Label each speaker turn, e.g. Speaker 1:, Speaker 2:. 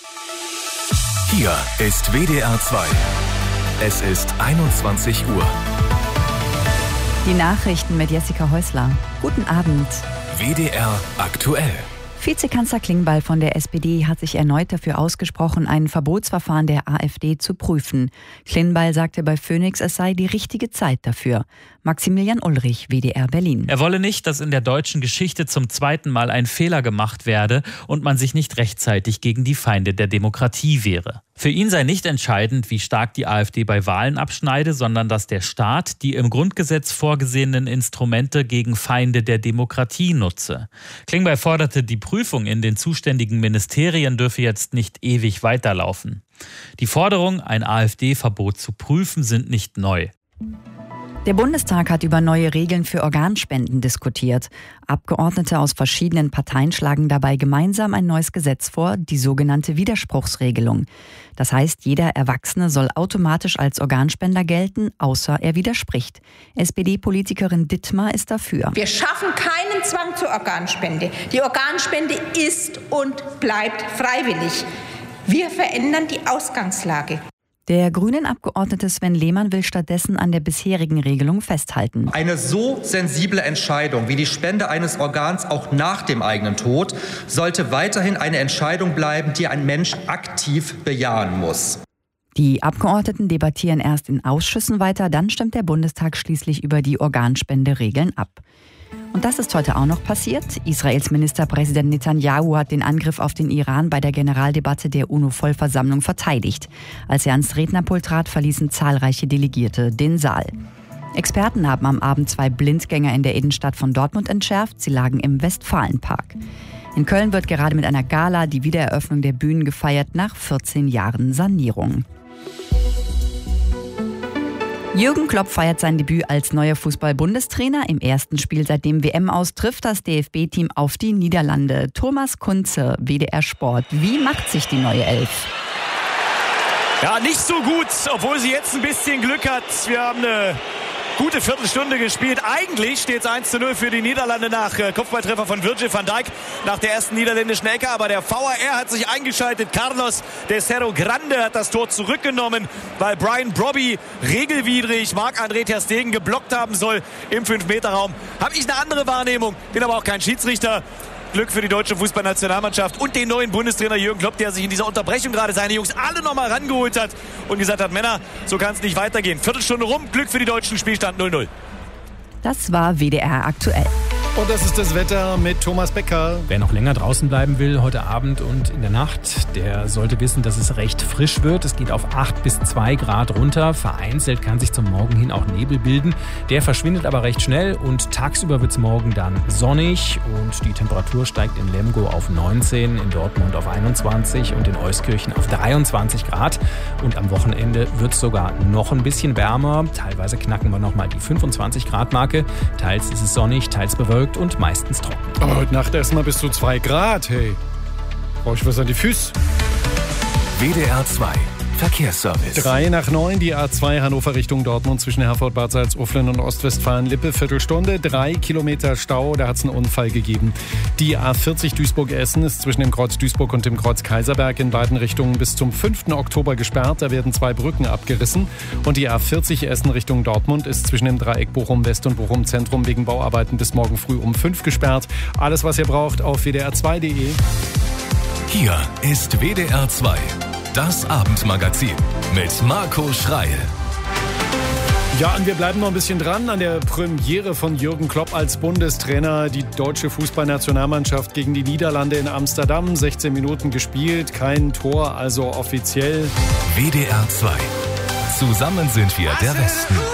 Speaker 1: Hier ist WDR 2. Es ist 21 Uhr.
Speaker 2: Die Nachrichten mit Jessica Häusler. Guten Abend.
Speaker 1: WDR aktuell.
Speaker 2: Vizekanzler Klingbeil von der SPD hat sich erneut dafür ausgesprochen, ein Verbotsverfahren der AfD zu prüfen. Klingbeil sagte bei Phoenix, es sei die richtige Zeit dafür. Maximilian Ulrich, WDR Berlin.
Speaker 3: Er wolle nicht, dass in der deutschen Geschichte zum zweiten Mal ein Fehler gemacht werde und man sich nicht rechtzeitig gegen die Feinde der Demokratie wehre. Für ihn sei nicht entscheidend, wie stark die AfD bei Wahlen abschneide, sondern dass der Staat die im Grundgesetz vorgesehenen Instrumente gegen Feinde der Demokratie nutze. Klingbeil forderte, die Prüfung in den zuständigen Ministerien dürfe jetzt nicht ewig weiterlaufen. Die Forderung, ein AfD-Verbot zu prüfen, sind nicht neu.
Speaker 2: Der Bundestag hat über neue Regeln für Organspenden diskutiert. Abgeordnete aus verschiedenen Parteien schlagen dabei gemeinsam ein neues Gesetz vor, die sogenannte Widerspruchsregelung. Das heißt, jeder Erwachsene soll automatisch als Organspender gelten, außer er widerspricht. SPD-Politikerin Dittmar ist dafür.
Speaker 4: Wir schaffen keinen Zwang zur Organspende. Die Organspende ist und bleibt freiwillig. Wir verändern die Ausgangslage.
Speaker 2: Der Grünen-Abgeordnete Sven Lehmann will stattdessen an der bisherigen Regelung festhalten.
Speaker 5: Eine so sensible Entscheidung wie die Spende eines Organs auch nach dem eigenen Tod sollte weiterhin eine Entscheidung bleiben, die ein Mensch aktiv bejahen muss.
Speaker 2: Die Abgeordneten debattieren erst in Ausschüssen weiter, dann stimmt der Bundestag schließlich über die Organspenderegeln ab. Und das ist heute auch noch passiert. Israels Ministerpräsident Netanyahu hat den Angriff auf den Iran bei der Generaldebatte der UNO-Vollversammlung verteidigt. Als er ans Rednerpult trat, verließen zahlreiche Delegierte den Saal. Experten haben am Abend 2 Blindgänger in der Innenstadt von Dortmund entschärft. Sie lagen im Westfalenpark. In Köln wird gerade mit einer Gala die Wiedereröffnung der Bühnen gefeiert nach 14 Jahren Sanierung. Jürgen Klopp feiert sein Debüt als neuer Fußball-Bundestrainer. Im ersten Spiel seit dem WM-Aus trifft das DFB-Team auf die Niederlande. Thomas Kunze, WDR Sport. Wie macht sich die neue Elf?
Speaker 6: Ja, nicht so gut, obwohl sie jetzt ein bisschen Glück hat. Wir haben eine gute Viertelstunde gespielt. Eigentlich steht es 1:0 für die Niederlande nach Kopfballtreffer von Virgil van Dijk nach der ersten niederländischen Ecke. Aber der VAR hat sich eingeschaltet. Carlos de Cerro Grande hat das Tor zurückgenommen, weil Brian Brobby regelwidrig Marc-André ter Stegen geblockt haben soll im 5-Meter-Raum. Habe ich eine andere Wahrnehmung, bin aber auch kein Schiedsrichter. Glück für die deutsche Fußballnationalmannschaft und den neuen Bundestrainer Jürgen Klopp, der sich in dieser Unterbrechung gerade seine Jungs alle nochmal rangeholt hat und gesagt hat, Männer, so kann es nicht weitergehen. Viertelstunde rum, Glück für die Deutschen, Spielstand 0:0.
Speaker 2: Das war WDR aktuell.
Speaker 7: Und das ist das Wetter mit Thomas Becker.
Speaker 8: Wer noch länger draußen bleiben will, heute Abend und in der Nacht, der sollte wissen, dass es recht frisch wird. Es geht auf 8 bis 2 Grad runter. Vereinzelt kann sich zum Morgen hin auch Nebel bilden. Der verschwindet aber recht schnell und tagsüber wird es morgen dann sonnig. Und die Temperatur steigt in Lemgo auf 19, in Dortmund auf 21 und in Euskirchen auf 23 Grad. Und am Wochenende wird es sogar noch ein bisschen wärmer. Teilweise knacken wir nochmal die 25 Grad Marke. Teils ist es sonnig, teils bewölkt und meistens trocken.
Speaker 7: Aber heute Nacht erstmal bis zu 2 Grad, hey. Brauche ich was an die Füße?
Speaker 1: WDR 2 Verkehrsservice.
Speaker 7: 8:03, die A2 Hannover Richtung Dortmund zwischen Herford, Bad Salzuflen und Ostwestfalen-Lippe. Viertelstunde, 3 Kilometer Stau, da hat es einen Unfall gegeben. Die A40 Duisburg-Essen ist zwischen dem Kreuz Duisburg und dem Kreuz Kaiserberg in beiden Richtungen bis zum 5. Oktober gesperrt. Da werden 2 Brücken abgerissen. Und die A40 Essen Richtung Dortmund ist zwischen dem Dreieck Bochum-West und Bochum-Zentrum wegen Bauarbeiten bis morgen früh um 5 gesperrt. Alles, was ihr braucht, auf wdr2.de.
Speaker 1: Hier ist WDR 2. Das Abendmagazin mit Marco Schreil.
Speaker 7: Ja, und wir bleiben noch ein bisschen dran an der Premiere von Jürgen Klopp als Bundestrainer. Die deutsche Fußballnationalmannschaft gegen die Niederlande in Amsterdam. 16 Minuten gespielt, kein Tor, also offiziell.
Speaker 1: WDR 2. Zusammen sind wir der Westen.